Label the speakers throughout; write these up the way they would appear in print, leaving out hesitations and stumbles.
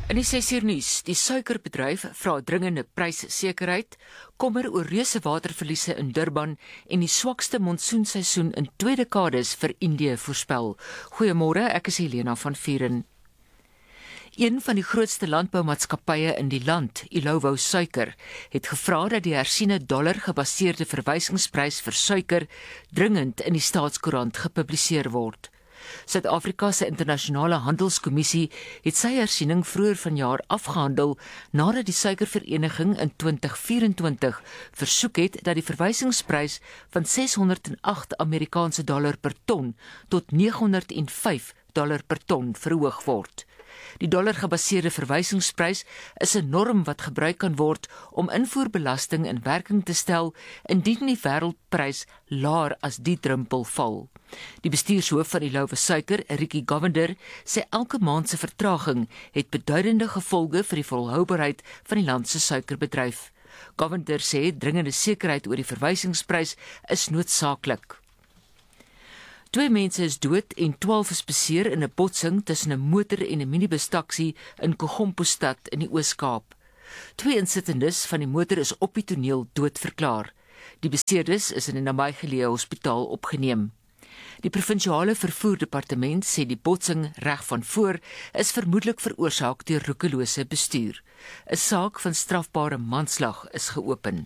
Speaker 1: In die 6uur nuus, die suikerbedryf vra dringende pryssekerheid, kommer oor reuse waterverliese in Durban en die swakste monsoenseisoen in 2 dekades vir Indië voorspel. Goeiemôre, ek is Helena van Vuren. Een van die grootste landboumaatskappye in die land, Illovo Suiker, het gevra dat die hersiene dollar-gebaseerde verwysingsprys vir suiker dringend in die staatskoerant gepubliseer word. Suid-Afrika se internasionale handelskommissie het sy hersiening vroeër vanjaar afgehandel nadat die suikervereniging in 2024 versoek het dat die verwysingsprys van $608 per ton tot $905 per ton verhoog word. Die dollar-gebaseerde verwysingsprys is 'n norm wat gebruik kan word om invoerbelasting in werking te stel indien die wêreldprys laer as die drempel val. Die bestuurshoof van Illovo Suiker, Ricky Govender, sê elke maand se vertraging het beduidende gevolge vir die volhoubaarheid van die land se suikerbedryf. Govender sê dringende sekerheid oor die verwysingsprys is noodsaaklik. 2 mense is dood en 12 is beseer in 'n botsing tussen 'n motor en 'n minibus-taxi in Kogompostad in die Oos-Kaap. 2 insittendes van die motor is op die toneel dood verklaar. Die beseerdes is in 'n nabygeleë hospitaal opgeneem. Die provinsiale vervoerdepartement sê die botsing reg van voor is vermoedelik veroorsaak deur roekelose bestuur. 'n Saak van strafbare manslag is geopen.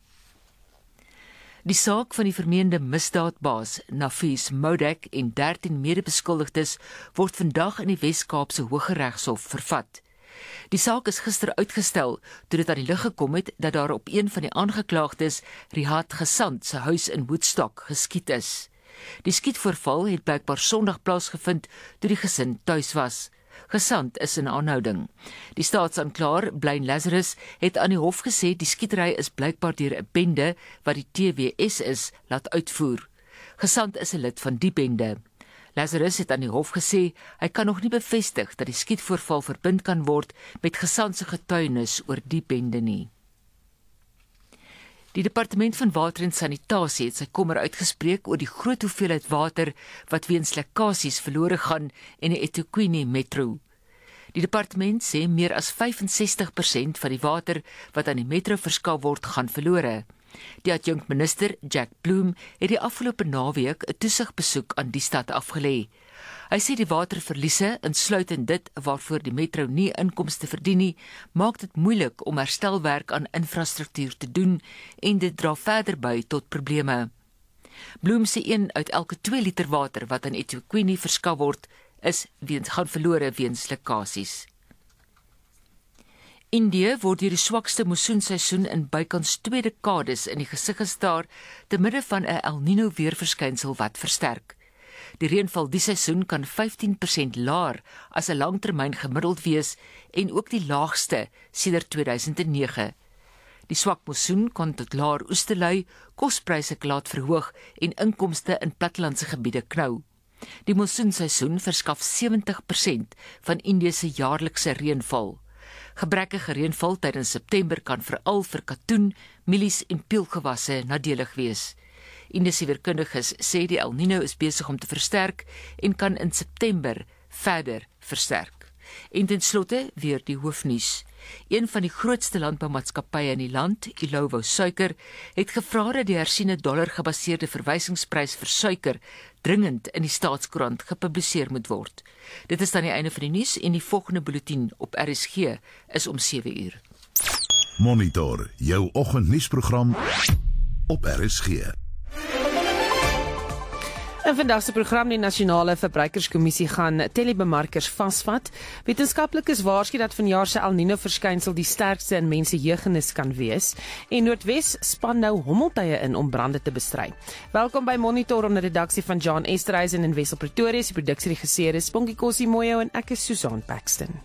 Speaker 1: Die saak van die vermeende misdaadbaas Nafis Modak en 13 medebeskuldigdes word vandag in die Wes-Kaapse Hooggeregshof vervat. Die saak is gister uitgestel toe dit aan die lig gekom het dat daar op een van die aangeklaagdes, Rihad Gesant, se huis in Woodstock geskiet is. Die skietvoorval het blykbaar Sondag plaasgevind toe die gesin tuis was. Gesant is in aanhouding. Die staatsaanklaer, Blaine Lazarus, het aan die hof gesê die skietery is blykbaar deur 'n bende wat die TWS is, laat uitvoer. Gesant is 'n lid van die bende. Lazarus het aan die hof gesê hy kan nog nie bevestig dat die skietvoorval verbind kan word met Gesant se getuienis oor die bende nie. Die Departement van Water en Sanitasie het sy kommer uitgespreek oor die groot hoeveelheid water wat weens lekkasies verlore gaan in die eThekwini metro. Die departement sê meer as 65% van die water wat aan die metro verskaf word, gaan verlore. Die adjunkminister, Jack Bloom, het die afgelope naweek 'n toesigbesoek aan die stad afgelê. Hy sê die waterverliese, insluitend dit waarvoor die metro nie inkomste verdien nie, maak dit moeilik om herstelwerk aan infrastruktuur te doen en dit dra verder by tot probleme. Bloom sê 1 uit elke 2 liter water wat aan eThekwini verskaf word, gaan verlore weens lekkasies. Indië word deur die swakste monsoenseisoen in bykans 2 dekades in die gesig gestaar te midde van 'n El Niño weerverskynsel wat versterk. Die reënval die seisoen kan 15% laer as 'n langtermyn gemiddeld wees en ook die laagste sedert 2009. Die swak monsoen kon tot laer oeste lei, kospryse laat verhoog en inkomste in plattelandse gebiede knou. Die monsoenseisoen verskaf 70% van Indië se jaarlikse reënval. Gebrekkige reënval tydens September kan veral vir katoen, mielies en peulgewasse nadelig wees. Indiese weerkundiges sê die El Niño is besig om te versterk en kan in September verder versterk. En ten slotte weer die hoofnuus. Een van die grootste landboumaatskappye in die land, Illovo Suiker, het gevra dat die hersiene dollar-gebaseerde verwysingsprys vir suiker dringend in die staatskoerant gepubliseer moet word. Dit is dan die einde van die nuus en die volgende bulletin op RSG is om 7uur.
Speaker 2: Monitor jou oggendnuusprogram op RSG.
Speaker 3: In vandag se program die Nasionale Verbruikerskommissie gaan telebemarkers vasvat. Wetenskaplikes waarsku dat vanjaar se El Niño verskynsel die sterkste in mense jeugennis kan wees. En Noordwes span nou hommeltuie in om brande te bestry. Welkom by Monitor onder redaksie van Jan Esterhuizen en Wessel Pretorius. Die produksieregisseur is Bongie Kosimoyo en ek is Susan Paxton.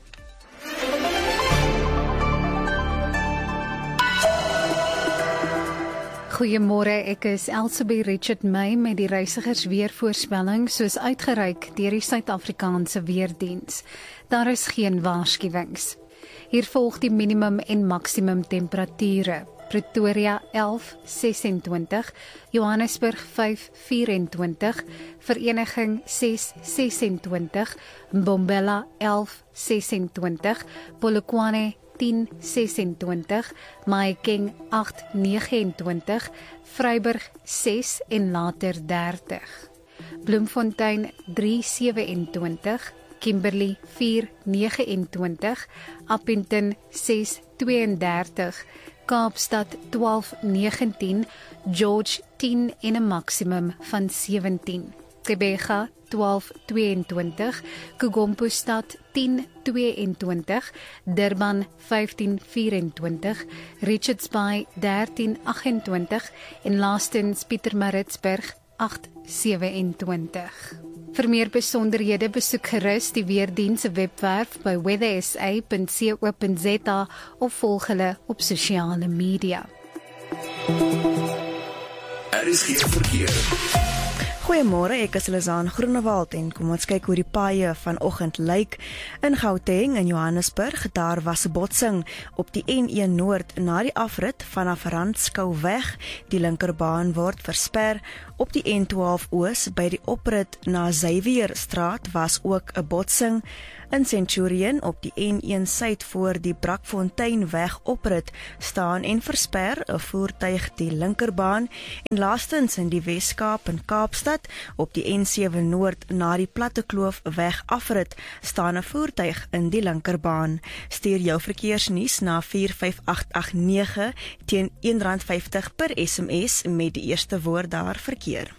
Speaker 4: Goeiemôre, ek is Elsabie Richard May met die reisigersweervoorspelling soos uitgereik deur die Suid-Afrikaanse Weerdiens. Daar is geen waarskuwings. Hier volg die minimum en maksimum temperature. Pretoria 11:26, Johannesburg 5:24, Vereniging 6:26, Mbombela 11:26, Polokwane 10:26, Mahikeng 8:29, Vryburg 6 en later 30. Bloemfontein 3:27, Kimberley 4:29, Appington 6:32, Kaapstad 12:19, George 10 en 'n maksimum van 17. Gqeberha 12:22, Kugompo-stad 10:22, Durban 15:24, Richards Bay 13:28 en laastens Pietermaritzburg 8:27. Vir meer besonderhede besoek gerus die weerdiens se webwerf by weathersa.co.za of volg hulle op sosiale media.
Speaker 2: Is geen verkeer.
Speaker 5: Goeiemôre, ek is Lizaan Groenewald en kom ons kyk hoe die paaie vanoggend lyk. In Gauteng en Johannesburg, daar was 'n botsing op die N1 Noord na die afrit vanaf Randskouweg. Die linkerbaan word versper. Op die N12 Oos by die oprit na Xavierstraat was ook 'n botsing. In Centurion op die N1 Suid voor die Brakfonteinweg oprit staan en versper 'n voertuig die linkerbaan. En laastens in die Weskaap in Kaapstad op die N7 Noord na die Plattekloof-weg afrit staan 'n voertuig in die linkerbaan. Stuur jou verkeersnuus na 45889 teen R1.50 per SMS met die eerste woord daar verkeer.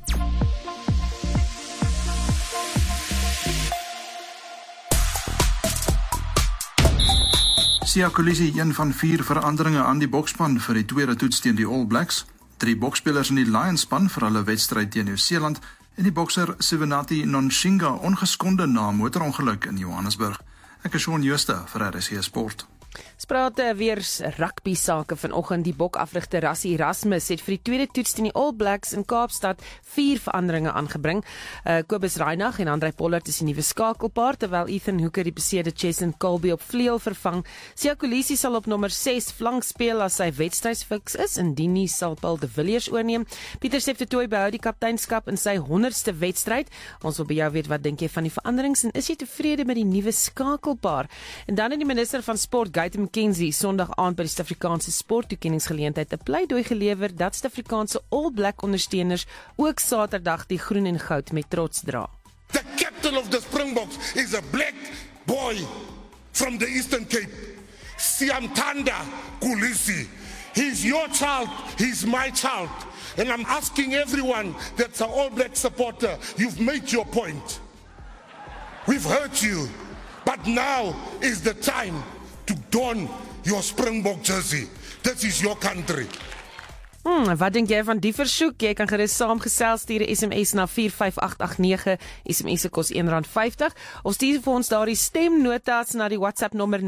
Speaker 6: Siya Kolisi, een van 4 veranderinge aan die bokspan vir die tweede toets teen die All Blacks. 3 boksspelers in die Lions-span vir hulle wedstryd teen Nieu-Seeland en die bokser Sivenati Nonshinga ongeskonde na motorongeluk in Johannesburg. Ek is Shaun Jooste vir RSG Sport.
Speaker 3: Sprake weer rugby sake vanoggend. Die bokafrigter Rassie Erasmus het vir die tweede toets teen die All Blacks in Kaapstad 4 veranderinge aangebring. Kobus Reinagh en Andrei Pollard is die nuwe skakelpaar, terwyl Ethan Hooker die beseerde Jason Colby op vleuel vervang. Siya Kolisi sal op nommer 6 flank speel as sy wedstrydsfiks is, indien nie sal Paul de Villiers oorneem. Pieter Stef du Toit behou die kapteinskap in sy 100ste wedstryd. Ons wil by jou weet, wat dink jy van die veranderings en is jy tevrede met die nuwe skakelpaar? En dan het die minister van Sport Guyton McKenzie Sondag aand by die Suid-Afrikaanse sporttoekenningsgeleentheid 'n pleidooi gelewer dat Suid-Afrikaanse All Black ondersteuners ook Saterdag die groen en goud met trots dra.
Speaker 7: The captain of the Springboks is a black boy from the Eastern Cape, Siyamthanda Kolisi. He's your child, he's my child. And I'm asking everyone that's an All Black supporter, you've made your point. We've heard you, but now is the time to don your Springbok jersey. This is your country.
Speaker 3: Wat dink jy van die versoek? Jy kan gerus saamgesels, stuur 'n SMS na 45889, SMS se kos R1.50 of stuur vir ons daardie stemnotas na die WhatsApp nommer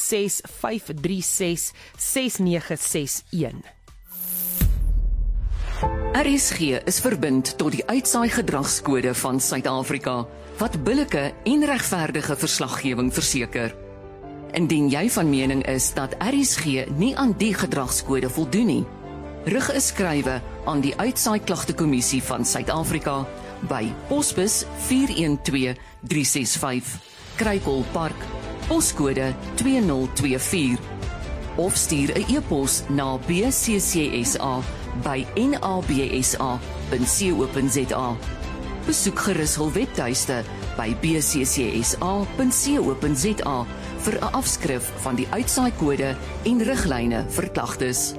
Speaker 3: 0765366961.
Speaker 1: RSG is verbind tot die uitsaai gedragskode van Suid-Afrika wat billike en regverdige verslaggewing verseker. Indien jy van mening is dat RSG nie aan die gedragskode voldoen nie, rig 'n skrywe aan die Uitsaai Klagtekommissie van Suid-Afrika by Posbus 412365, Kruikelpark, poskode 2024, of stuur 'n e-pos na bccsa@nabsa.co.za. Besoek gerus hul webtuiste by bccsa.co.za vir 'n afskrif van die uitsaaikode en riglyne vir klagtes.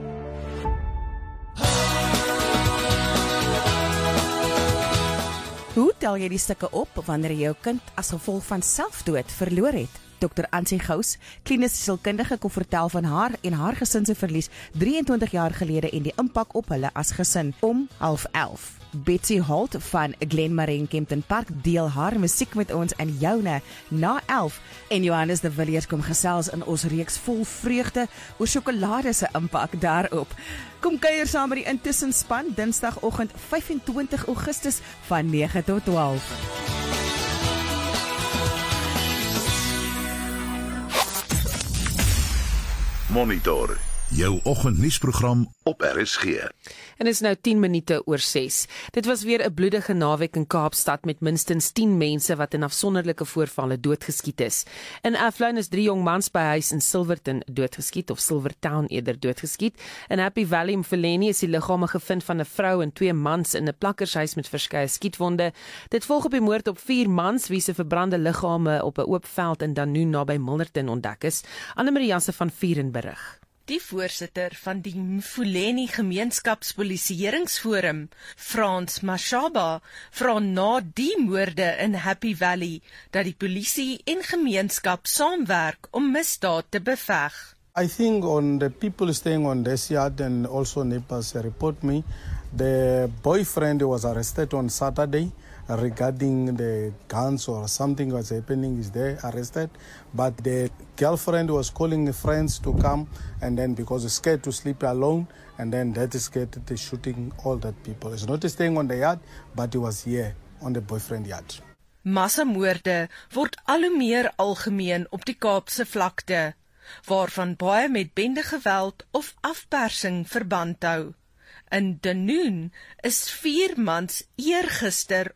Speaker 8: Hoe tel jy die stukke op wanneer jy jou kind as gevolg van selfdood verloor het? Dr. Ansie Gous, kliniese sielkundige, kon vertel van haar en haar gesin se verlies 23 jaar gelede en die impak op hulle as gesin. Om 11:30. Betsy Holt van Glenmarie in Kempton Park deel haar musiek met ons in joune na 11 en Johannes de Villiers kom gesels in ons reeks vol vreugde oor sjokolade se impak daarop. Kom kuier saam met die Intussen span Dinsdagoggend 25 Augustus van 9 tot 12.
Speaker 2: Monitor Jou oggendnuusprogram op RSG.
Speaker 3: En is nou 10 minute oor 6. Dit was weer 'n bloedige naweek in Kaapstad met minstens 10 mense wat in afsonderlike voorvalle doodgeskiet is. In Athlone is 3 jong mans by huis in Silverton doodgeskiet of Silvertown eerder doodgeskiet. In Happy Valley in Mfuleni is die liggame gevind van 'n vrou en 2 mans in 'n plakkershuis met verskeie skietwonde. Dit volg op die moord op 4 mans wie se verbrande liggame op 'n oop veld in Dunoon naby Milnerton ontdek is. Anne-Marie Jansen van Vuren berig.
Speaker 9: Die voorsitter van die Mfuleni Gemeenskapspolisieeringsforum, Frans Mashaba, vra na die moorde in Happy Valley dat die polisie en gemeenskap saamwerk om misdaad te beveg.
Speaker 10: I think on the people staying on this yard and also neighbors report me, the boyfriend was arrested on Saturday regarding the guns or something was happening is there arrested, but the girlfriend was calling the friends to come and then because he's scared to sleep alone and then that is scared to shooting all that people. He's not staying on the yard, but he was here on the boyfriend yard.
Speaker 9: Massamoorde word al hoe meer algemeen op die Kaapse vlakte, waarvan baie met bendegeweld of afpersing verband hou. In Dunoon is 4 mans eergister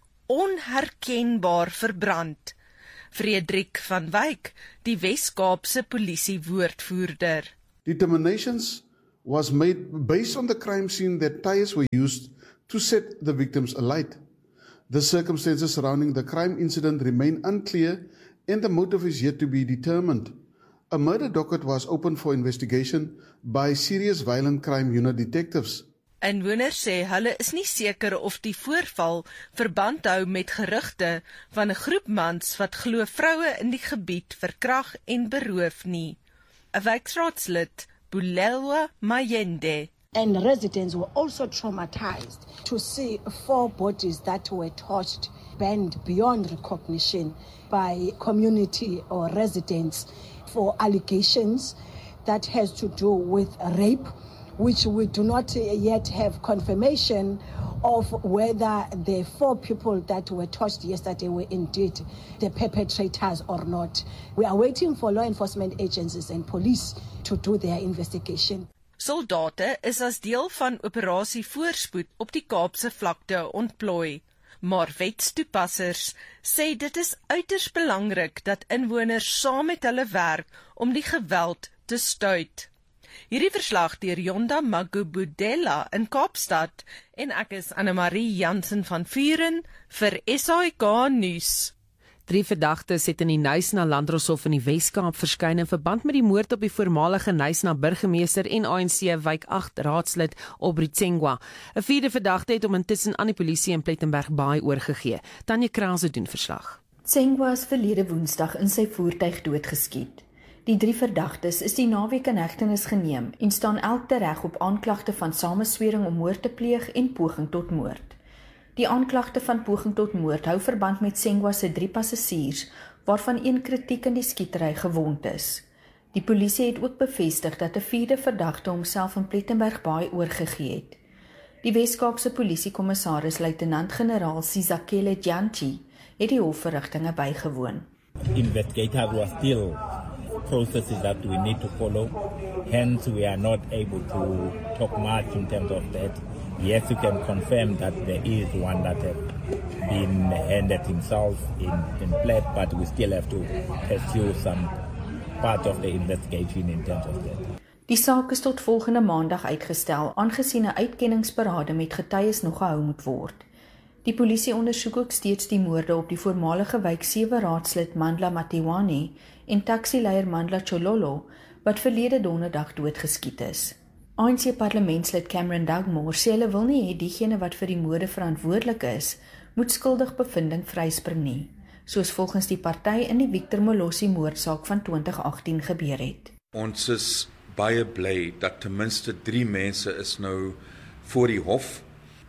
Speaker 9: onherkenbaar verbrand. Frederik van Wyk, die Wes-Kaapse polisiewoordvoerder.
Speaker 11: Determinations was made based on the crime scene that tires were used to set the victims alight. The circumstances surrounding the crime incident remain unclear and the motive is yet to be determined. A murder docket was opened for investigation by Serious Violent Crime Unit detectives.
Speaker 9: Inwoners sê hulle is nie seker of die voorval verband hou met gerugte van 'n groep mans wat glo vroue in die gebied verkrag en beroof nie. 'n Wijkraadslid, Bulelwa Mayende.
Speaker 12: And residents were also traumatized to see 4 bodies that were touched, burned beyond recognition by community or residents for allegations that has to do with rape, which we do not yet have confirmation of whether the 4 people that were touched yesterday were indeed the perpetrators or not. We are waiting for law enforcement agencies and police to do their investigation.
Speaker 9: Soldate is as deel van operasie Voorspoed op die Kaapse vlakte ontplooi, maar wetstoepassers sê dit is uiters belangrik dat inwoners saam met hulle werk om die geweld te stuit. Hierdie verslag deur Yonda Magubudela in Kaapstad en ek is Anne-Marie Jansen van Vuren vir SAK nuus.
Speaker 3: 3 verdagtes het in die Knysna Landdroshof in die Wes-Kaap verskyn in verband met die moord op die voormalige Knysna burgemeester en ANC wijk 8 raadslid Aubrey Tsengwa. 'n 4de verdagte het hom intussen aan die polisie in Plettenberg Baai oorgegee. Tanya Krause doen verslag.
Speaker 13: Tsengwa is verlede Woensdag in sy voertuig doodgeskiet. Die 3 verdagtes is die naweek in hegtenis geneem en staan elk tereg op aanklagte van sameswering om moord te pleeg en poging tot moord. Die aanklagte van poging tot moord hou verband met Tsengwa se 3 passasiers, waarvan 1 kritiek in die skietery gewond is. Die polisie het ook bevestig dat 'n 4de verdagte homself in Plettenberg Baai oorgegee het. Die Wes-Kaapse polisiekommissaris luitenant-generaal Sizakele Jantji het die hofverrigtinge bygewoon.
Speaker 14: Investigators were still processes that we need to follow, hence we are not able to talk much in terms of that. Yes, we can confirm that there is one that has been handed himself in plate, but we still have to pursue some part of the investigation in terms of that.
Speaker 13: Die saak is tot volgende maandag uitgestel, aangesien 'n uitkenningsberade met getuies nog gehou moet word. Die polisie ondersoek ook steeds die moorde op die voormalige wijk 7 raadslid Mandla Matiwane en taxileier Mandla Chololo, wat verlede donderdag doodgeskiet is. ANC parlementslid Cameron Dugmore sê hulle wil nie hê diegene wat vir die moorde verantwoordelik is, moet skuldig bevinding vryspring nie, soos volgens die party in die Victor Molossi moordsaak van 2018 gebeur het.
Speaker 15: Ons is baie bly dat ten minste 3 mense is nou voor die hof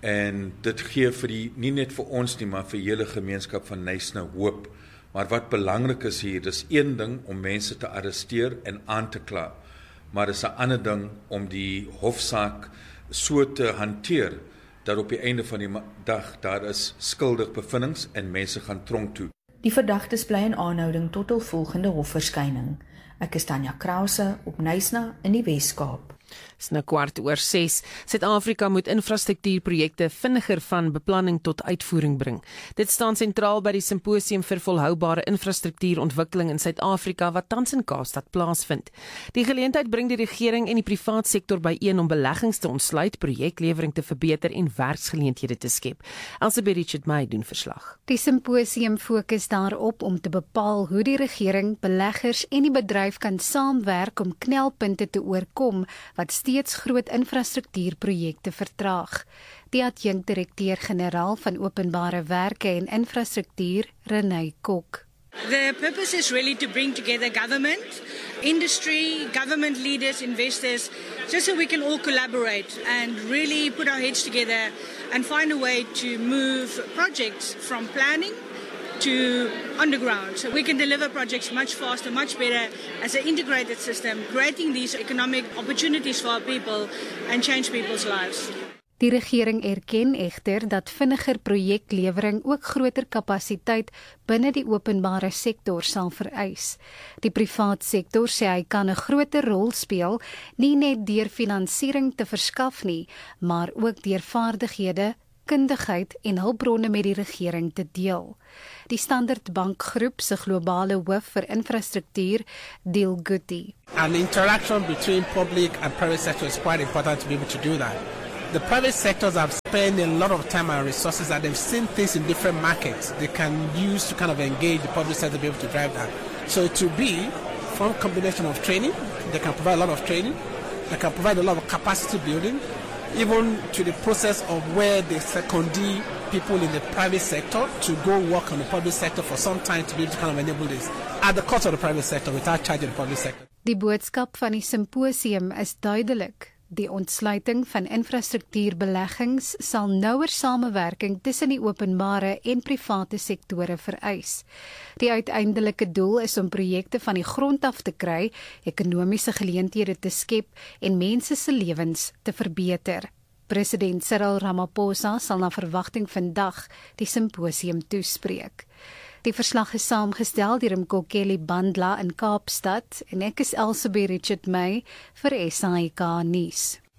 Speaker 15: en dit gee vir die, nie net vir ons nie, maar vir hele gemeenskap van Knysna hoop. Maar wat belangrik is hier, dis een ding om mense te arresteer en aan te kla, maar is 'n ander ding om die hofsaak so te hanteer dat op die einde van die dag daar is skuldig bevindings en mense gaan tronk toe.
Speaker 13: Die verdagtes bly in aanhouding tot hul volgende hofverskyning. Ek is Tanya Krause op Knysna in die Wes-Kaap.
Speaker 3: Dis nou 6:15. Suid-Afrika moet infrastruktuurprojekte vinniger van beplanning tot uitvoering bring. Dit staan sentraal by die simposium vir volhoubare infrastruktuurontwikkeling in Suid-Afrika wat tans in Kaapstad plaasvind. Die geleentheid bring die regering en die privaat sektor byeen om beleggings te ontsluit, projeklewering te verbeter en werksgeleenthede te skep. Elsabeth Richard May doen verslag.
Speaker 4: Die simposium fokus daarop om te bepaal hoe die regering, beleggers en die bedryf kan saamwerk om knelpunte te oorkom wat steeds groot infrastruktuurprojekte vertraag. Die adjunkt-direkteur-generaal van Openbare Werke en Infrastruktuur, Renée Kok.
Speaker 16: The purpose is really to bring together government, industry, government leaders, investors, just so we can all collaborate and really put our heads together and find a way to move projects from planning to underground. So we can deliver projects much faster, much better as an integrated system, creating these economic opportunities for our people and change people's lives.
Speaker 4: Die regering erken egter dat vinniger projeklewering ook groter kapasiteit binne die openbare sektor sal vereis. Die privaat sektor sê hy kan 'n groter rol speel, nie net deur finansiering te verskaf nie, maar ook deur vaardighede, kundigheid en hulpbronne met die regering te deel. Die Standard Bank Groep se globale hoof vir infrastruktuur, Dil Guti.
Speaker 17: An interaction between public and private sector is quite important to be able to do that. The private sectors have spent a lot of time and resources and they've seen things in different markets they can use to kind of engage the public sector to be able to drive that. So to be from combination of training, they can provide a lot of training, they can provide a lot of capacity building, even to the process of where they secondee people in the private sector to go work on the public sector for some time to be able to kind of enable this at the cost of the private sector without charging the public sector.
Speaker 4: Die boodskap van die simposium is duidelik. Die ontsluiting van infrastruktuurbeleggings sal nouer samewerking tussen die openbare en private sektore vereis. Die uiteindelike doel is om projekte van die grond af te kry, ekonomiese geleenthede te skep en mense se lewens te verbeter. President Cyril Ramaphosa sal na verwagting vandag die simposium toespreek. Die verslag is saamgestel deur Mkokeli Bandla in Kaapstad en ek is Elsabeth Richard May vir SAK nuus.